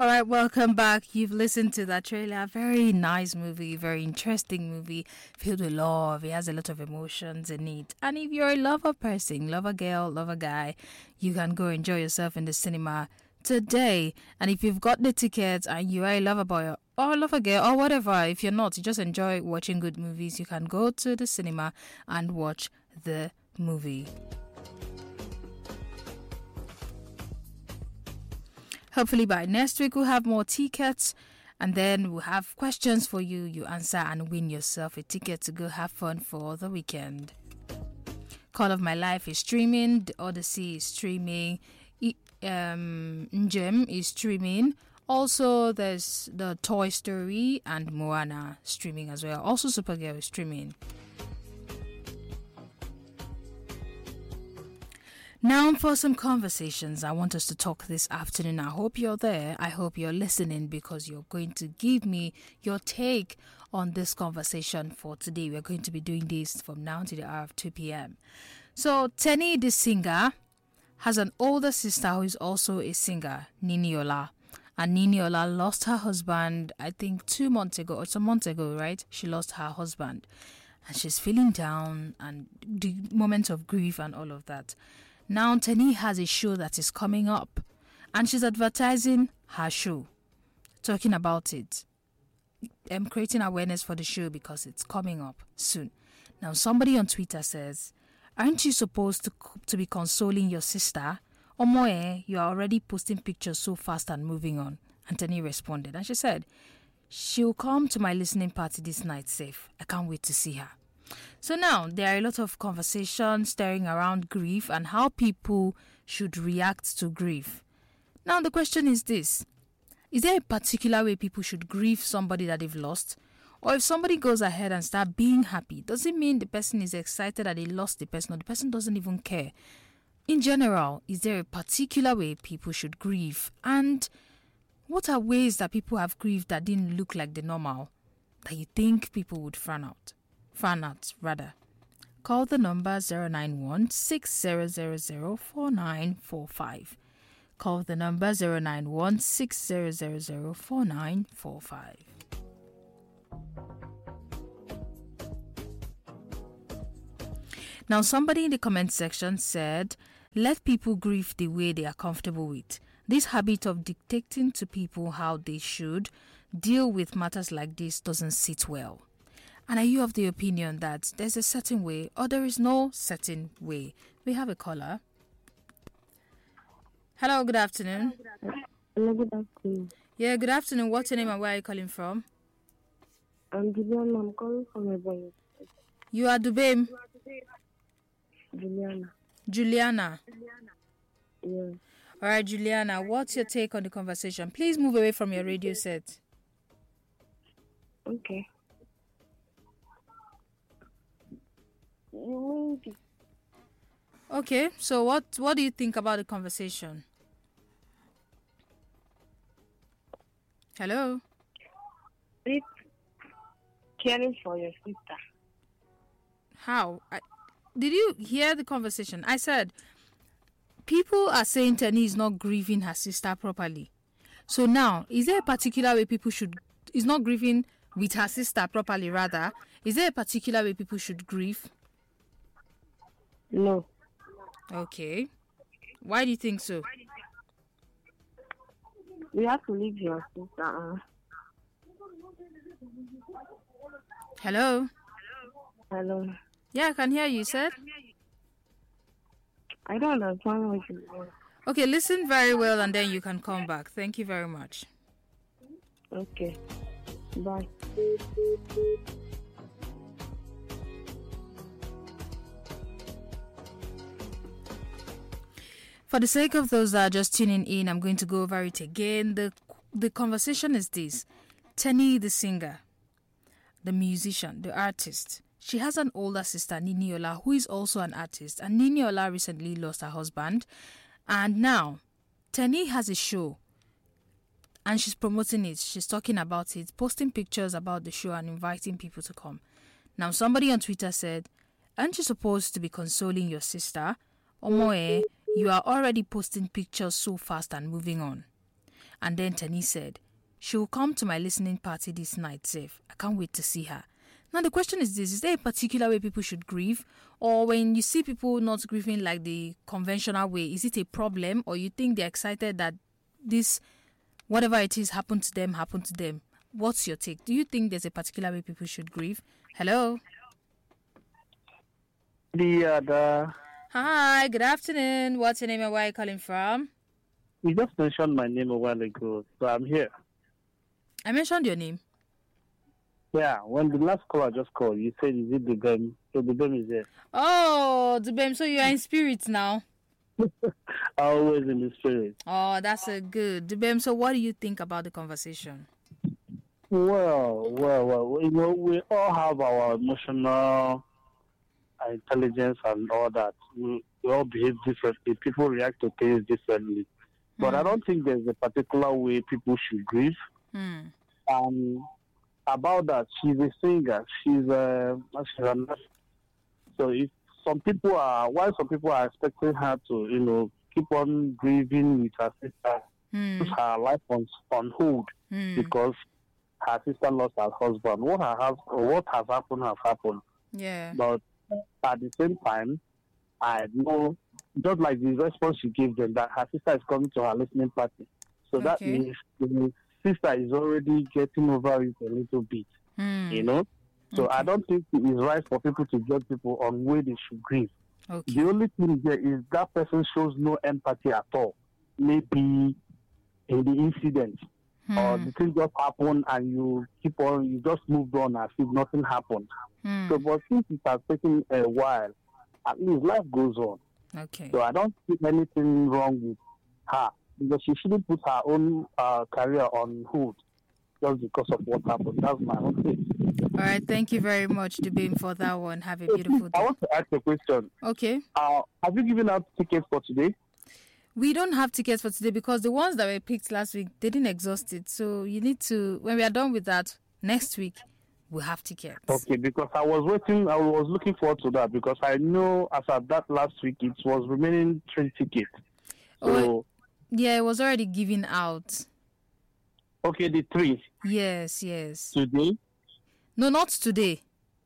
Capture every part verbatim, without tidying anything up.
All right, welcome back. You've listened to that trailer. Very nice movie, very interesting movie, filled with love. It has a lot of emotions in it. And if you're a lover person, lover girl, lover guy, you can go enjoy yourself in the cinema today. And if you've got the tickets and you are a lover boy or a lover girl or whatever, if you're not, you just enjoy watching good movies, you can go to the cinema and watch the movie. Hopefully by next week we'll have more tickets, and then we'll have questions for you. You answer and win yourself a ticket to go have fun for the weekend. Call of My Life is streaming. The Odyssey is streaming. Um, Njem is streaming. Also, there's the Toy Story and Moana streaming as well. Also, Supergirl is streaming. Now for some conversations I want us to talk this afternoon. I hope you're there. I hope you're listening because you're going to give me your take on this conversation for today. We're going to be doing this from now to the hour of two p.m. So Tenny, the singer, has an older sister who is also a singer, Niniola. And Niniola lost her husband, I think two months ago or some months ago, right? She lost her husband. And she's feeling down and the moments of grief and all of that. Now, Tenny has a show that is coming up and she's advertising her show, talking about it. I'm creating awareness for the show because it's coming up soon. Now, somebody on Twitter says, aren't you supposed to, to be consoling your sister? Omoe, you are already posting pictures so fast and moving on. And Tenny responded and she said, she'll come to my listening party this night safe. I can't wait to see her. So now there are a lot of conversations stirring around grief and how people should react to grief. Now the question is this: is there a particular way people should grieve somebody that they've lost? Or if somebody goes ahead and start being happy, does it mean the person is excited that they lost the person or the person doesn't even care? In general, is there a particular way people should grieve? And what are ways that people have grieved that didn't look like the normal, that you think people would frown out? Frown out, rather. Call the number zero nine one six zero zero zero four nine four five. Call the number zero nine one six zero zero zero four nine four five. Now, somebody in the comment section said, let people grieve the way they are comfortable with. This habit of dictating to people how they should deal with matters like this doesn't sit well. And are you of the opinion that there's a certain way or there is no certain way? We have a caller. Hello, good afternoon. Hello, good afternoon. Yeah, good afternoon. What's your name and where are you calling from? I'm Juliana. I'm calling from Ebonyi. You are Dubem? Juliana. Juliana. Yeah. All right, Juliana, what's your take on the conversation? Please move away from your radio set. Okay. Okay, so what, what do you think about the conversation? Hello? It's caring for your sister. How? I, did you hear the conversation? I said, people are saying Tenny is not grieving her sister properly. So now, is there a particular way people should, is not grieving with her sister properly rather, is there a particular way people should grieve? No. Okay. Why do you think so? You have to leave your sister. Hello? Hello. Yeah, I can hear you, sir. I don't understand what you want. Okay, listen very well and then you can come back. Thank you very much. Okay. Bye. For the sake of those that are just tuning in, I'm going to go over it again. The the conversation is this. Tenny, the singer, the musician, the artist. She has an older sister, Niniola, who is also an artist. And Niniola recently lost her husband. And now, Tenny has a show. And she's promoting it. She's talking about it, posting pictures about the show and inviting people to come. Now, somebody on Twitter said, aren't you supposed to be consoling your sister? Omoe, you are already posting pictures so fast and moving on. And then Tani said, she will come to my listening party this night, safe. I can't wait to see her. Now, the question is this. Is there a particular way people should grieve? Or when you see people not grieving like the conventional way, is it a problem? Or you think they're excited that this, whatever it is, happened to them, happened to them? What's your take? Do you think there's a particular way people should grieve? Hello? The other. Hi, good afternoon. What's your name and where are you calling from? You just mentioned my name a while ago, so I'm here. I mentioned your name. Yeah, when the last caller just called, you said, is it the game? So the game is there. Oh, Dubem, so you are in spirit now. Always in the spirit. Oh, that's a good. Dubem, so what do you think about the conversation? Well, well, well, you know, we all have our emotional intelligence and all that. We, we all behave differently. People react to things differently. But mm. I don't think there's a particular way people should grieve. Mm. Um, about that, she's a singer. She's a, she's a nurse. So if some people are, while some people are expecting her to, you know, keep on grieving with her sister, mm. put her life on, on hold mm. because her sister lost her husband. What has, what has happened has happened. Yeah. But at the same time, I know, just like the response she gave them, that her sister is coming to her listening party. So okay. that means the sister is already getting over it a little bit, mm. you know? So okay. I don't think it is right for people to judge people on where they should grieve. Okay. The only thing there is that person shows no empathy at all. Maybe in the incident, mm. or the thing just happened and you keep on, you just moved on as if nothing happened. Mm. So, but since it has taken a while, at least life goes on. Okay. So I don't see anything wrong with her, because she shouldn't put her own uh, career on hold just because of what happened. That's my own thing. All right. Thank you very much, Dubim, for that one. Have a So, beautiful please, day. I want to ask a question. Okay. Uh, have you given out tickets for today? We don't have tickets for today because the ones that were picked last week, they didn't exhaust it. So you need to, when we are done with that, next week, we'll have tickets. Okay, because I was waiting, I was looking forward to that because I know as of that last week, it was remaining three tickets. So, oh, yeah, it was already given out. Okay, the three. Yes, yes. Today? No, not today.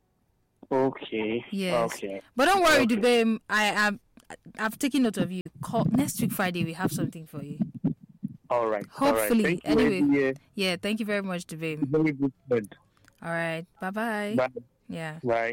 Okay. Yes. Okay. But don't worry, okay. Dubem. I am. I've taken note of you. Call next week Friday. We have something for you. All right. Hopefully. All right. Anyway. You, yeah. Thank you very much, Dubem. Very good friend. All right. Bye-bye. Bye. Yeah. Bye.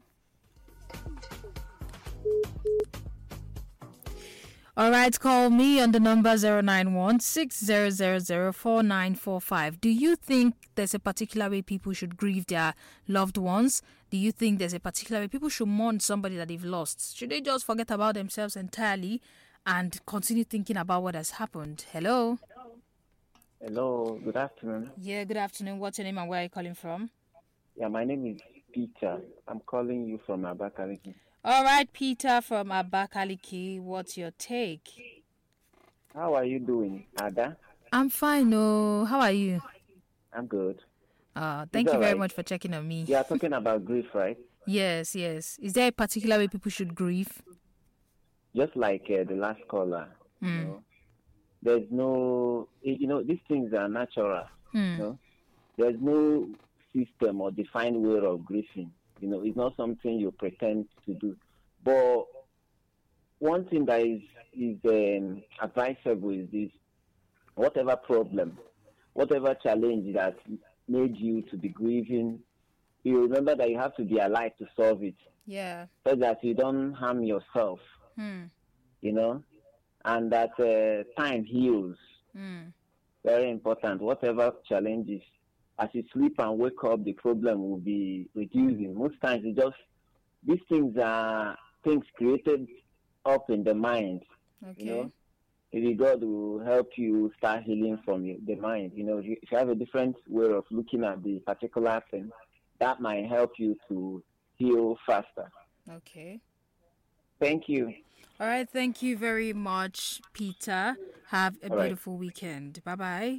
All right, call me on the number zero nine one six zero zero zero four nine four five. Do you think there's a particular way people should grieve their loved ones? Do you think there's a particular way people should mourn somebody that they've lost? Should they just forget about themselves entirely and continue thinking about what has happened? Hello? Hello, good afternoon. Yeah, good afternoon. What's your name and where are you calling from? Yeah, my name is Peter. I'm calling you from Abakaliki. All right, Peter from Abakaliki. What's your take? How are you doing, Ada? I'm fine. Oh, how are you? I'm good. Uh, thank Is you that very right? much for checking on me. You are talking about grief, right? Yes, yes. Is there a particular way people should grieve? Just like uh, the last caller. Mm. You know, there's no, you know, these things are natural. Mm. You know? There's no system or defined way of grieving. You know, it's not something you pretend to do. But one thing that is is um, advisable is this: whatever problem, whatever challenge that made you to be grieving, you remember that you have to be alive to solve it. Yeah. So that you don't harm yourself. Mm. You know, and that uh, time heals. Mm. Very important. Whatever challenges. As you sleep and wake up, the problem will be reducing. Most times, it just these things are things created up in the mind. Okay. You know, maybe God will help you start healing from your, the mind. You know, if you, if you have a different way of looking at the particular thing, that might help you to heal faster. Okay. Thank you. All right. Thank you very much, Peter. Have a All right. beautiful weekend. Bye bye.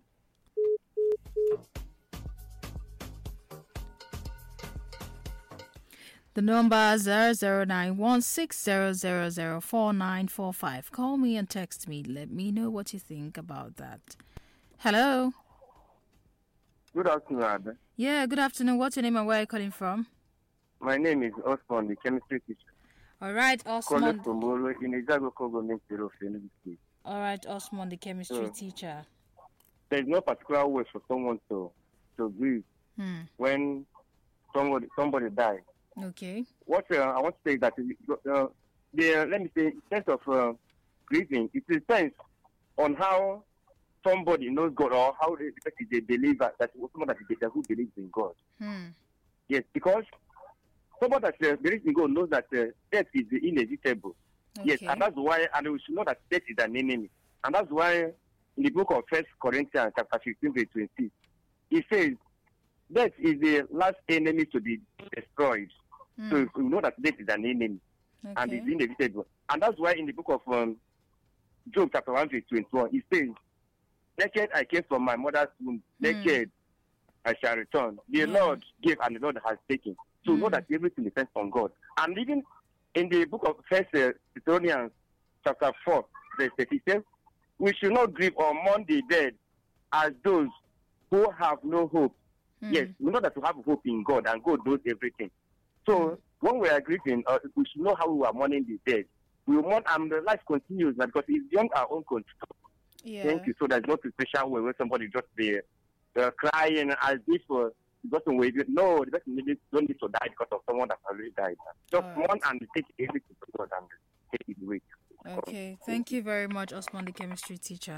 The number zero zero nine one six zero zero zero four nine four five. Call me and text me. Let me know what you think about that. Hello. Good afternoon, Abby. Yeah, good afternoon. What's your name and where are you calling from? My name is Osman, the chemistry teacher. All right, Calling Osman. from Bolo in Ijago government of Enugu State. All right, Osman, the chemistry So, teacher. There is no particular way for someone to to grieve Hmm. when somebody somebody dies. Okay. What uh, I want to say is that uh, the let me say in terms of uh, grieving, it depends on how somebody knows God or how the person is a believer, that someone that is who believes in God. Hmm. Yes, because someone that uh, believes in God knows that uh, death is inevitable. Okay. Yes, and that's why, and we should know that death is an enemy. And that's why in the book of First Corinthians chapter fifteen verse twenty, it says, death is the last enemy to be destroyed. Hmm. So we know that death is an enemy and Okay. it's inevitable. And that's why in the book of um, Job chapter one verse twenty-one, it says, naked I came from my mother's womb, naked I shall return. The Yeah. Lord gave and the Lord has taken. So Mm. know that everything depends on God. And even in the book of First uh, Thessalonians chapter four, verse thirty, it says, we should not grieve or mourn the dead as those who have no hope. Hmm. Yes, we know that we have hope in God and God knows everything. So when we are grieving, uh, we should know how we are mourning the dead. We mourn and the life continues because it's beyond our own control. Yeah. Thank you. So there's not a special way where somebody just be uh, crying as if uh, the person will no, the person needs, don't need to die because of someone that already died. Just All right. mourn and take everything to God and take it away. Okay. Thank you very much, Osman, the chemistry teacher.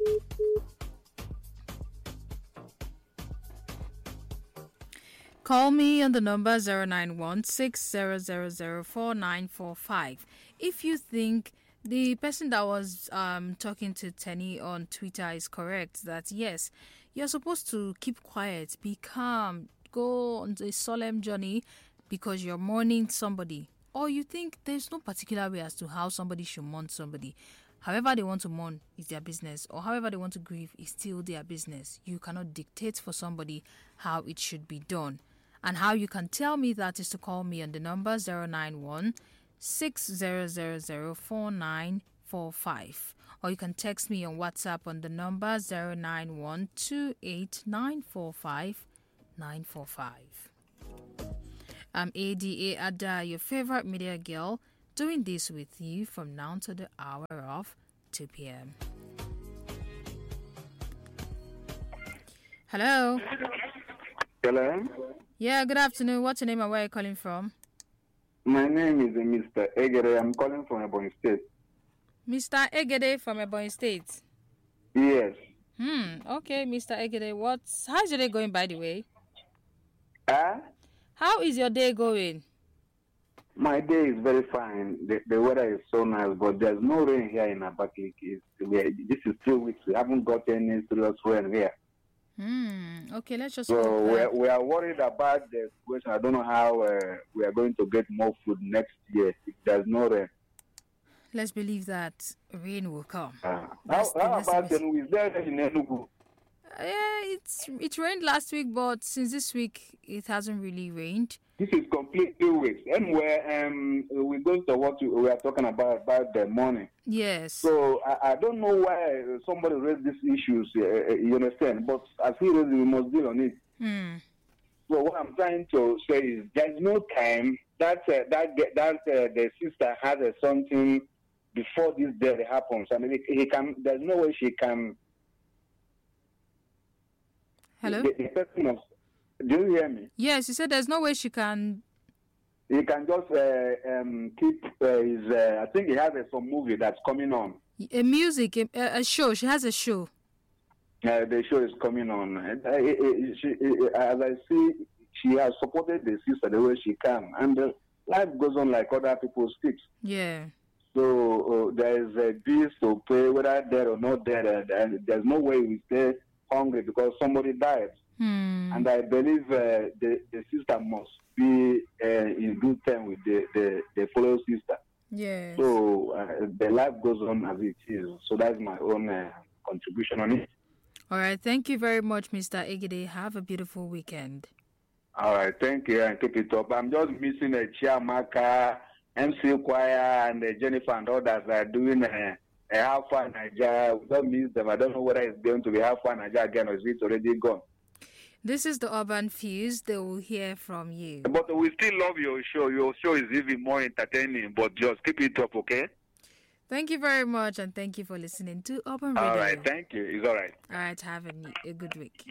Call me on the number zero nine one six zero zero zero four nine four five. If you think the person that was um, talking to Tenny on Twitter is correct, that yes, you're supposed to keep quiet, be calm, go on a solemn journey because you're mourning somebody. Or you think there's no particular way as to how somebody should mourn somebody. However they want to mourn is their business, or however they want to grieve is still their business. You cannot dictate for somebody how it should be done. And how you can tell me that is to call me on the number zero nine one six zero zero zero four nine four five. Or you can text me on WhatsApp on the number zero nine one two eight nine four five nine four five. I'm A D A Ada, your favorite media girl, doing this with you from now to the hour of two p.m. Hello. Hello, Yeah, good afternoon. What's your name and where are you calling from? my name is uh, Mister Egere. I'm calling from Ebonyi State. Mister Egede from Ebonyi State. Yes. Hmm, okay, Mister Egede. What's, how's your day going, by the way? Ah, How is your day going? my day is very fine. The, the weather is so nice, but there's no rain here in Abakaliki. It's- we- This is two weeks. We haven't got any serious rain here. Hmm, okay, let's just So hope we that- are, we are worried about the situation. I don't know how uh, we are going to get more food next year if there's no rain. let's believe that rain will come. Uh, how That's the- how that's the about best. Enugu? Is there rain in Enugu? Uh, yeah, it's it rained last week, but since this week it hasn't really rained. This is complete two weeks. Anyway, um, we're going to what we are talking about, about the money. Yes. So I, I don't know why somebody raised these issues, uh, you understand, but as he raised it, we must deal on it. Hmm. So what I'm trying to say is there's no time that uh, that ge- that uh, the sister has uh, something before this death happens. I mean, he, he can. There's no way she can. Hello? The, the person of, do you hear me? Yes, you said there's no way she can. He can just uh, um, keep uh, his. Uh, I think he has uh, some movie that's coming on. A music, a, a show. She has a show. Uh, the show is coming on. Uh, uh, uh, she, uh, as I see, she has supported the sister the way she can, and uh, life goes on like other people's kids. Yeah. So uh, there is a bills to pay, whether dead or not dead, uh, and there's no way we stay hungry because somebody died. Hmm. And I believe uh, the, the sister must be uh, in good time with the, the, the fellow sister. Yes. So uh, the life goes on as it is. So that's my own uh, contribution on it. All right. Thank you very much, Mister Egede. Have a beautiful weekend. All right, thank you, and keep it up. I'm just missing a Chiamaka, M C Choir, and uh, Jennifer and others are doing uh, uh, how far Nigeria, we don't miss them. I don't know whether it's going to be how far Nigeria again or is it already gone. This is the Urban Fuse. They will hear from you. But we still love your show. Your show is even more entertaining, but just keep it up, okay? Thank you very much, and thank you for listening to Urban Radio. All right, thank you. It's all right. All right, have a, a good week.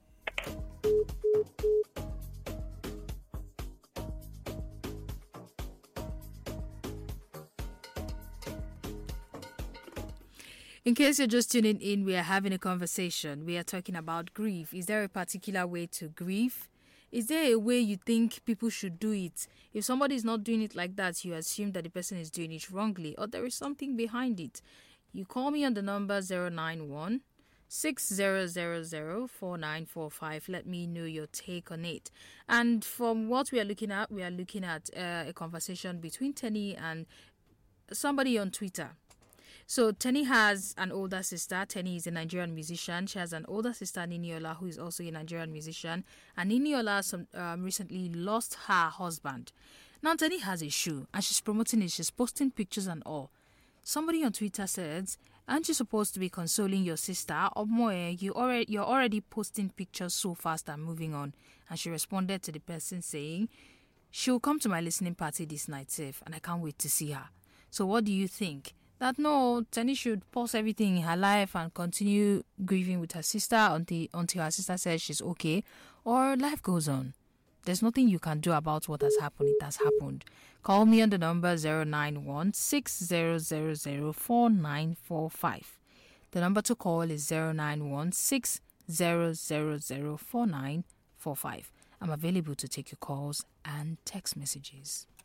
In case you're just tuning in, we are having a conversation. We are talking about grief. Is there a particular way to grieve? Is there a way you think people should do it? If somebody is not doing it like that, you assume that the person is doing it wrongly, or there is something behind it. You call me on the number zero nine one, six zero zero zero, four nine four five. Let me know your take on it. And from what we are looking at, we are looking at uh, a conversation between Tenny and somebody on Twitter. So Tenny has an older sister. Tenny is a Nigerian musician. She has an older sister, Niniola, who is also a Nigerian musician. And Niniola some, um, recently lost her husband. Now Tenny has a show and she's promoting it. She's posting pictures and all. Somebody on Twitter says, aren't you supposed to be consoling your sister? Or more, you already, you're already posting pictures so fast and moving on. And she responded to the person saying, she'll come to my listening party this night safe and I can't wait to see her. So what do you think? That no, Tenny should pause everything in her life and continue grieving with her sister until until her sister says she's okay, or life goes on. There's nothing you can do about what has happened. It has happened. Call me on the number zero nine one, six zero zero zero, four nine four five. The number to call is zero nine one, six zero zero zero, four nine four five. I'm available to take your calls and text messages.